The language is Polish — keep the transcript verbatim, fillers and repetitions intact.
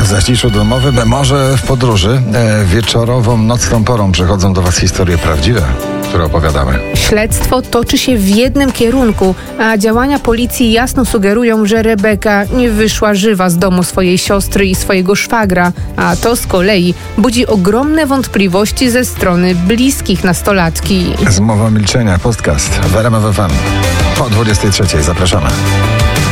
W zaciszu domowym, może w podróży, e, wieczorową, nocną porą przychodzą do Was historie prawdziwe, które opowiadamy. Śledztwo toczy się w jednym kierunku, a działania policji jasno sugerują, że Rebeka nie wyszła żywa z domu swojej siostry i swojego szwagra, a to z kolei budzi ogromne wątpliwości ze strony bliskich nastolatki. Zmowa milczenia, podcast w R M F F M. Po dwudziestej trzeciej zapraszamy.